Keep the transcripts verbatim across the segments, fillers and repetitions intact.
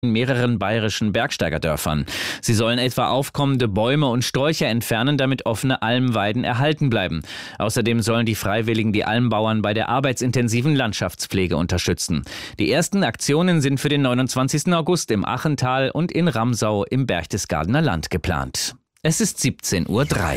in mehreren bayerischen Bergsteigerdörfern. Sie sollen etwa aufkommende Bäume und Sträucher entfernen, damit offene Almweiden erhalten bleiben. Außerdem sollen die Freiwilligen die Almbauern bei der arbeitsintensiven Landschaftspflege unterstützen. Die ersten Aktionen sind für den neunundzwanzigsten August im Achental und in Ramsau im Berchtesgadener Land geplant. Es ist siebzehn Uhr drei.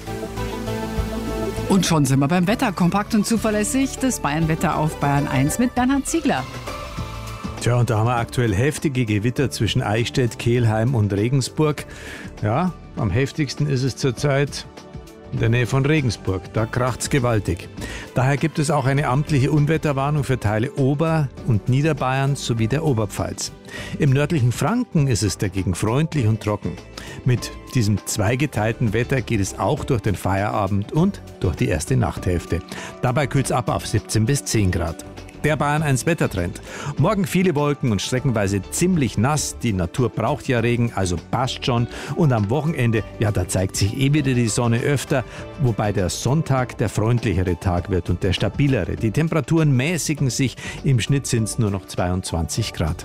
Und schon sind wir beim Wetter. Kompakt und zuverlässig. Das Bayern-Wetter auf Bayern eins mit Bernhard Ziegler. Tja, und da haben wir aktuell heftige Gewitter zwischen Eichstätt, Kelheim und Regensburg. Ja, am heftigsten ist es zurzeit in der Nähe von Regensburg. Da kracht's gewaltig. Daher gibt es auch eine amtliche Unwetterwarnung für Teile Ober- und Niederbayerns sowie der Oberpfalz. Im nördlichen Franken ist es dagegen freundlich und trocken. Mit diesem zweigeteilten Wetter geht es auch durch den Feierabend und durch die erste Nachthälfte. Dabei kühlt es ab auf siebzehn bis zehn Grad. Der Bayern eins Wettertrend. Morgen viele Wolken und streckenweise ziemlich nass. Die Natur braucht ja Regen, also passt schon. Und am Wochenende, ja, da zeigt sich eh wieder die Sonne öfter, wobei der Sonntag der freundlichere Tag wird und der stabilere. Die Temperaturen mäßigen sich, im Schnitt sind es nur noch zweiundzwanzig Grad.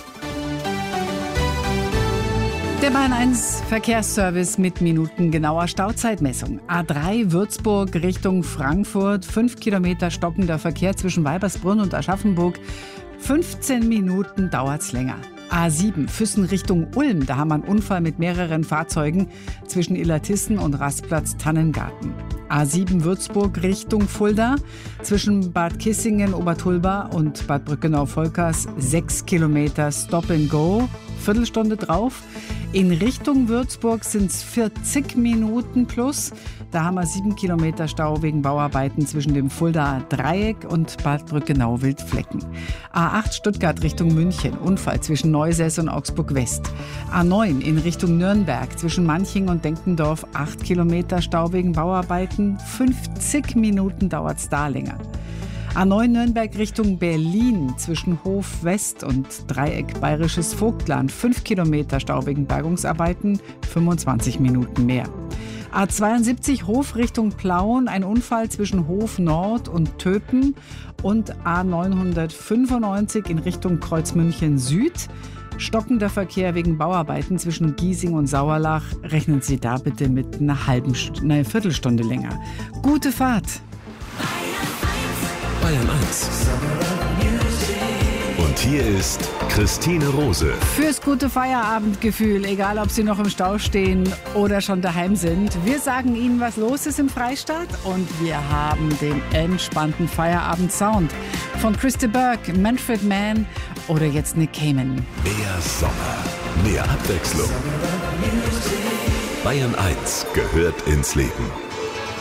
Der Bayern eins Verkehrsservice mit minutengenauer Stauzeitmessung. A drei Würzburg Richtung Frankfurt, fünf Kilometer stockender Verkehr zwischen Weibersbrunn und Aschaffenburg. fünfzehn Minuten dauert's länger. A sieben Füssen Richtung Ulm, da haben wir einen Unfall mit mehreren Fahrzeugen zwischen Illertissen und Rastplatz Tannengarten. A sieben Würzburg Richtung Fulda, zwischen Bad Kissingen, Obertulba und Bad Brückenau-Volkers sechs Kilometer Stop and Go, Viertelstunde drauf. In Richtung Würzburg sind es vierzig Minuten plus. Da haben wir sieben Kilometer Stau wegen Bauarbeiten zwischen dem Fuldaer Dreieck und Bad Brückenau-Wildflecken. A acht Stuttgart Richtung München, Unfall zwischen Neusess und Augsburg West. A neun in Richtung Nürnberg, zwischen Manching und Denkendorf, acht Kilometer Stau wegen Bauarbeiten. fünfzig Minuten dauert es da länger. A neun Nürnberg Richtung Berlin, zwischen Hof West und Dreieck Bayerisches Vogtland, fünf Kilometer Stau wegen Bergungsarbeiten, fünfundzwanzig Minuten mehr. A zweiundsiebzig Hof Richtung Plauen, ein Unfall zwischen Hof Nord und Töpen, und A neunhundertfünfundneunzig in Richtung Kreuzmünchen Süd. Stockender Verkehr wegen Bauarbeiten zwischen Giesing und Sauerlach. Rechnen Sie da bitte mit einer halben, einer Viertelstunde länger. Gute Fahrt! Bayern eins. Und hier ist Christine Rose. Fürs gute Feierabendgefühl, egal ob Sie noch im Stau stehen oder schon daheim sind. Wir sagen Ihnen, was los ist im Freistaat, und wir haben den entspannten Feierabend-Sound von Christa Burke, Manfred Mann oder jetzt Nick Cayman. Mehr Sommer, mehr Abwechslung. Bayern eins gehört ins Leben.